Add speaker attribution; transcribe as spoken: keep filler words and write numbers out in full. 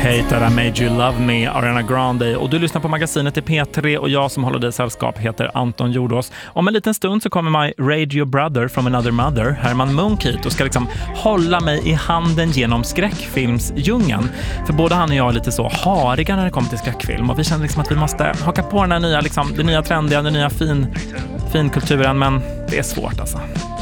Speaker 1: Hate That I Made You Love Me, Ariana Grande. Och du lyssnar på magasinet i P tre och jag som håller dig sällskap heter Anton Jordås. Om en liten stund så kommer My Radio Brother from Another Mother, Herman Munk, hit och ska liksom hålla mig i handen genom skräckfilmsdjungeln. För både han och jag är lite så hariga när det kommer till skräckfilm och vi känner liksom att vi måste haka på den här nya, liksom, det nya trendiga, den nya fin, finkulturen, men det är svårt alltså.